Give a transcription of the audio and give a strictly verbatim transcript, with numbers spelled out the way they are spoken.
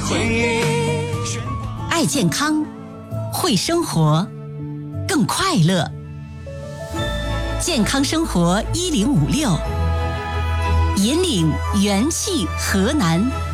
爱健康，会生活，更快乐。健康生活一零五六，引领元气河南。